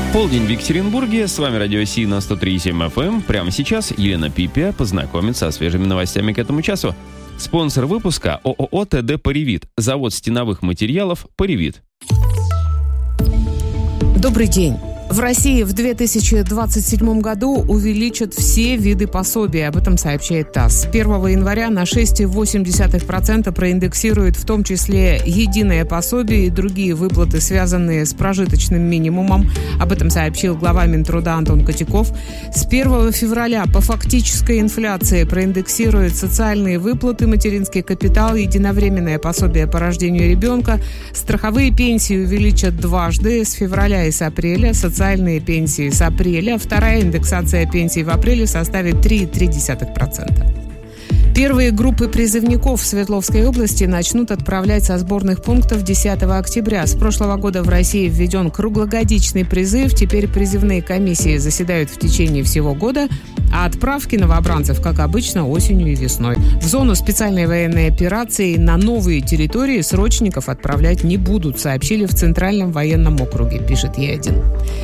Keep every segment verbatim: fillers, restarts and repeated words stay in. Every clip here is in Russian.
Полдень в Екатеринбурге. С вами Радио Си на сто три и семь эф эм. Прямо сейчас Елена Пипия познакомит со свежими новостями к этому часу. Спонсор выпуска ООО ТД «Поривит». Завод стеновых материалов «Поривит». Добрый день. В России в две тысячи двадцать седьмом году увеличат все виды пособий, об этом сообщает ТАСС. С первого января на шесть целых восемь десятых процента проиндексируют в том числе единое пособие и другие выплаты, связанные с прожиточным минимумом. Об этом сообщил глава Минтруда Антон Котяков. С первого февраля по фактической инфляции проиндексируют социальные выплаты, материнский капитал, единовременное пособие по рождению ребенка. Страховые пенсии увеличат дважды с февраля и с апреля. Социальные пенсии с апреля. Вторая индексация пенсий в апреле составит три целых три десятых процента. Первые группы призывников в Свердловской области начнут отправлять со сборных пунктов десятого октября. С прошлого года в России введен круглогодичный призыв. Теперь призывные комиссии заседают в течение всего года, а отправки новобранцев, как обычно, осенью и весной. В зону специальной военной операции на новые территории срочников отправлять не будут, сообщили в Центральном военном округе, пишет Е один.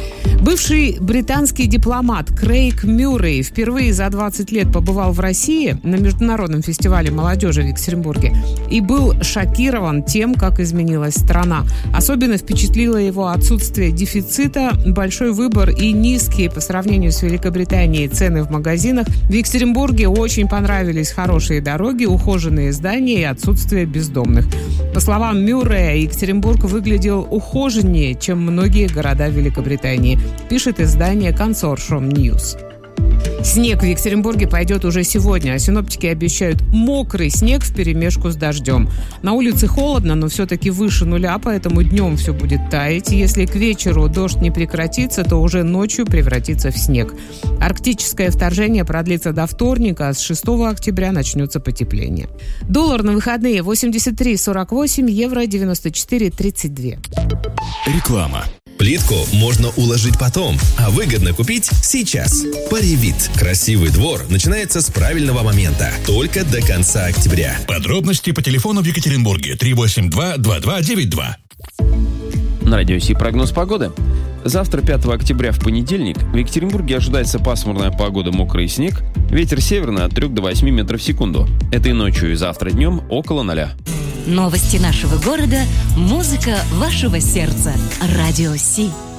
Бывший британский дипломат Крейг Мюррей впервые за двадцать лет побывал в России на международном фестивале молодежи в Екатеринбурге и был шокирован тем, как изменилась страна. Особенно впечатлило его отсутствие дефицита, большой выбор и низкие по сравнению с Великобританией цены в магазинах. В Екатеринбурге очень понравились хорошие дороги, ухоженные здания и отсутствие бездомных. По словам Мюррея, Екатеринбург выглядел ухоженнее, чем многие города Великобритании, пишет издание «Консорциум Ньюс». Снег в Екатеринбурге пойдет уже сегодня, а синоптики обещают мокрый снег вперемешку с дождем. На улице холодно, но все-таки выше нуля, поэтому днем все будет таять. Если к вечеру дождь не прекратится, то уже ночью превратится в снег. Арктическое вторжение продлится до вторника, а с шестого октября начнется потепление. Доллар на выходные восемьдесят три сорок восемь, евро девяносто четыре тридцать два. Реклама. Плитку можно уложить потом, а выгодно купить сейчас. Поривит. Красивый двор начинается с правильного момента. Только до конца октября. Подробности по телефону в Екатеринбурге три восемь два два два девять два. На Радио Си прогноз погоды. Завтра, пятого октября, в понедельник, в Екатеринбурге ожидается пасмурная погода, мокрый снег, ветер северный от трёх до восьми метров в секунду. Этой ночью и завтра днем около ноля. Новости нашего города, музыка вашего сердца. Радио Си.